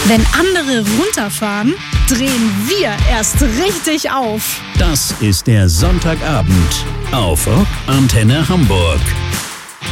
Wenn andere runterfahren, drehen wir erst richtig auf. Das ist der Sonntagabend auf Rock Antenne Hamburg.